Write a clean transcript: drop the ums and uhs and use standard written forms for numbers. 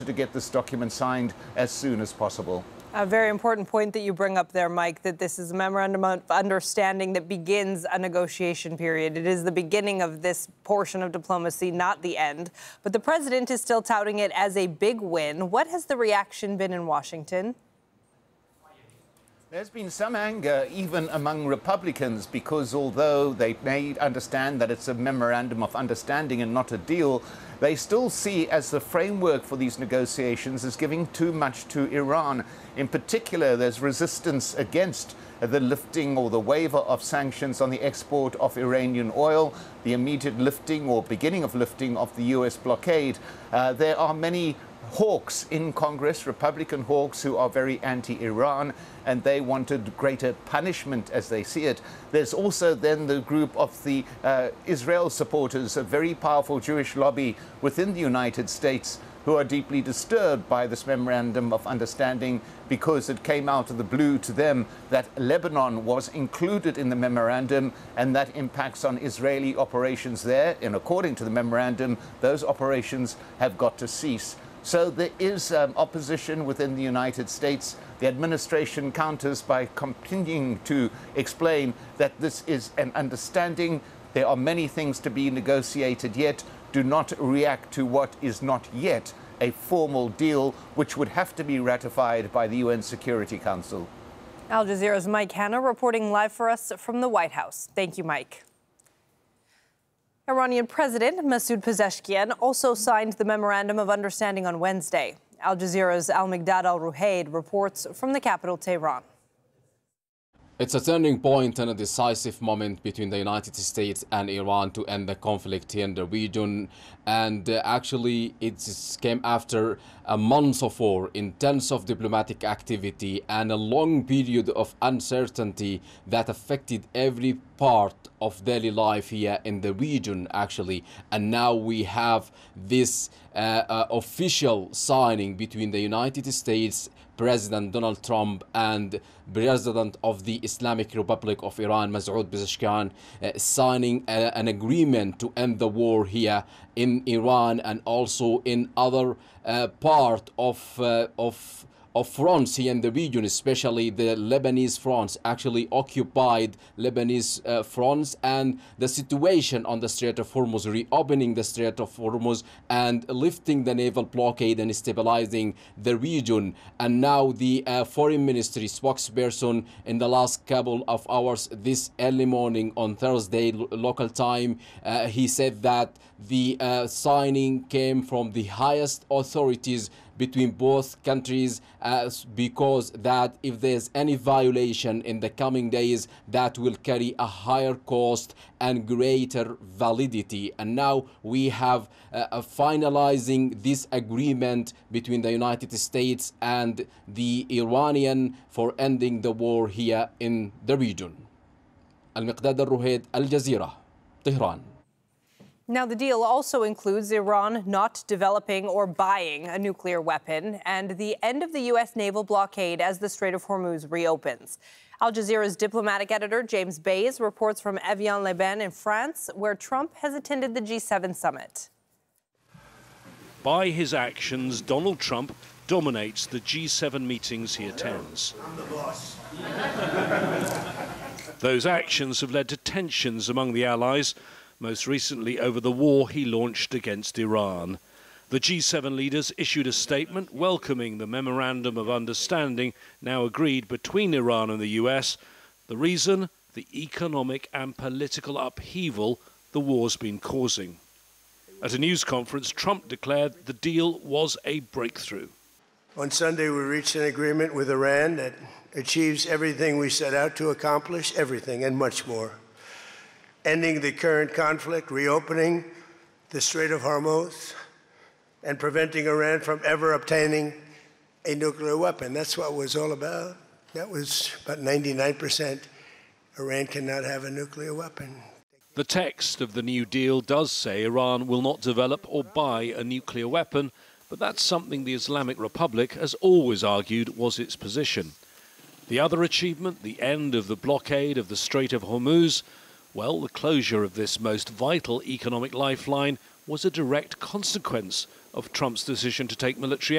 to get this document signed as soon as possible. A very important point that you bring up there, Mike, that this is a memorandum of understanding that begins a negotiation period. It is the beginning of this portion of diplomacy, not the end. But the president is still touting it as a big win. What has the reaction been in Washington? There's been some anger even among Republicans because although they may understand that it's a memorandum of understanding and not a deal, they still see as the framework for these negotiations as giving too much to Iran. In particular, there's resistance against the lifting or the waiver of sanctions on the export of Iranian oil, the immediate lifting or beginning of lifting of the U.S. blockade. There are many hawks in Congress, Republican hawks, who are very anti-Iran, and they wanted greater punishment as they see it. There's also then the group of the Israel supporters, a very powerful Jewish lobby within the United States, who are deeply disturbed by this memorandum of understanding because it came out of the blue to them that Lebanon was included in the memorandum, and that impacts on Israeli operations there. And according to the memorandum, those operations have got to cease. So there is opposition within the United States. The administration counters by continuing to explain that this is an understanding. There are many things to be negotiated yet. Do not react to what is not yet a formal deal, which would have to be ratified by the UN Security Council. Al Jazeera's Mike Hanna reporting live for us from the White House. Thank you, Mike. Iranian President Masoud Pezeshkian also signed the Memorandum of Understanding on Wednesday. Al Jazeera's Al-Miqdad Al-Ruhaid reports from the capital, Tehran. It's a turning point and a decisive moment between the United States and Iran to end the conflict here in the region. And actually, it came after a month of war, intense of diplomatic activity, and a long period of uncertainty that affected every part of daily life here in the region, actually. And now we have this official signing between the United States President Donald Trump and President of the Islamic Republic of Iran, Masoud Pezeshkian, signing an agreement to end the war here in Iran and also in other part of fronts here in the region, especially the Lebanese fronts, actually occupied Lebanese fronts, and the situation on the Strait of Hormuz, reopening the Strait of Hormuz and lifting the naval blockade and stabilizing the region. And now the foreign ministry spokesperson in the last couple of hours this early morning on Thursday local time, he said that the signing came from the highest authorities between both countries, because that if there's any violation in the coming days, that will carry a higher cost and greater validity. And now we have finalizing this agreement between the United States and the Iranian for ending the war here in the region. Al-Miqdad Al-Ruhaid, Al Jazeera, Tehran. Now, the deal also includes Iran not developing or buying a nuclear weapon and the end of the U.S. naval blockade as the Strait of Hormuz reopens. Al Jazeera's diplomatic editor James Bays reports from Evian-les-Bains in France, where Trump has attended the G7 summit. By his actions, Donald Trump dominates the G7 meetings he attends. I'm the boss. Those actions have led to tensions among the allies, most recently over the war he launched against Iran. The G7 leaders issued a statement welcoming the Memorandum of Understanding now agreed between Iran and the US. The reason? The economic and political upheaval the war's been causing. At a news conference, Trump declared the deal was a breakthrough. On Sunday, we reached an agreement with Iran that achieves everything we set out to accomplish, everything and much more. Ending the current conflict, reopening the Strait of Hormuz, and preventing Iran from ever obtaining a nuclear weapon. That's what it was all about. That was about 99%. Iran cannot have a nuclear weapon. The text of the new deal does say Iran will not develop or buy a nuclear weapon, but that's something the Islamic Republic has always argued was its position. The other achievement, the end of the blockade of the Strait of Hormuz, well, the closure of this most vital economic lifeline was a direct consequence of Trump's decision to take military